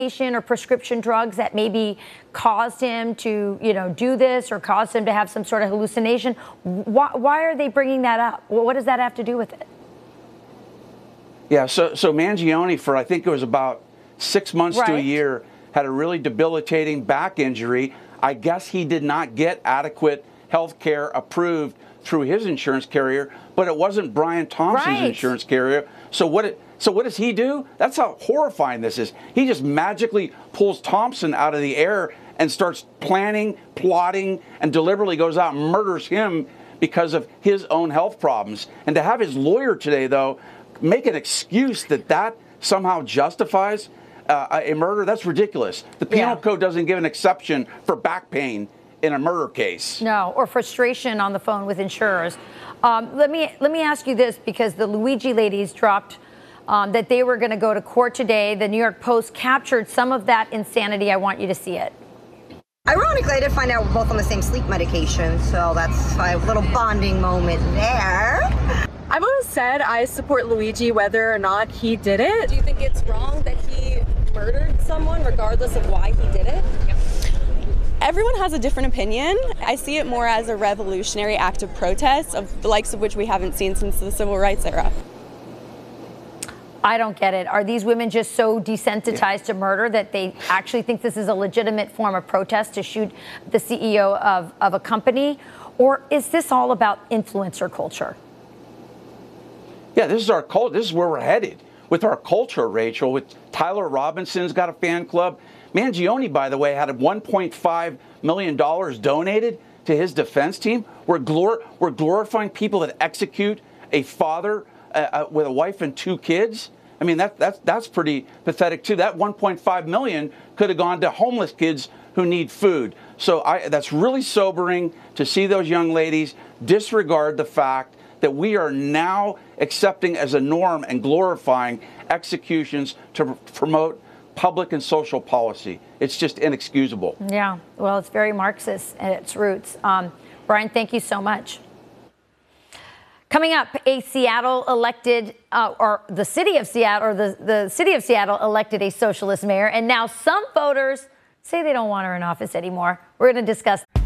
or prescription drugs that maybe caused him to, do this or caused him to have some sort of hallucination? Why are they bringing that up? What does that have to do with it? Yeah, so Mangione, for I think it was about 6 months to a year, had a really debilitating back injury. I guess he did not get adequate health care approved through his insurance carrier, but it wasn't Brian Thompson's insurance carrier. So what does he do? That's how horrifying this is. He just magically pulls Thompson out of the air and starts planning, plotting, and deliberately goes out and murders him because of his own health problems. And to have his lawyer today, though, make an excuse that somehow justifies a murder, that's ridiculous. The penal code doesn't give an exception for back pain in a murder case. No, or frustration on the phone with insurers. Let me ask you this, because the Luigi ladies dropped that they were going to go to court today. The New York Post captured some of that insanity. I want you to see it. Ironically, I did find out we're both on the same sleep medication, so that's a little bonding moment there. I've always said I support Luigi whether or not he did it. Do you think it's wrong that he murdered someone regardless of why he did it? Everyone has a different opinion. I see it more as a revolutionary act of protest, of the likes of which we haven't seen since the civil rights era. I don't get it. Are these women just so desensitized to murder that they actually think this is a legitimate form of protest to shoot the CEO of a company? Or is this all about influencer culture? Yeah, this is our culture. This is where we're headed with our culture, Rachel. With Tyler Robinson's got a fan club. Mangione, by the way, had $1.5 million donated to his defense team. We're glorifying people that execute a father with a wife and 2 kids. I mean, that's pretty pathetic too. That $1.5 million could have gone to homeless kids who need food. So that's really sobering to see those young ladies disregard the fact that we are now accepting as a norm and glorifying executions to promote public and social policy. It's just inexcusable. Yeah, well, it's very Marxist at its roots. Brian, thank you so much. Coming up, a Seattle elected, or the city of Seattle, or the city of Seattle elected a socialist mayor, and now some voters say they don't want her in office anymore. We're going to discuss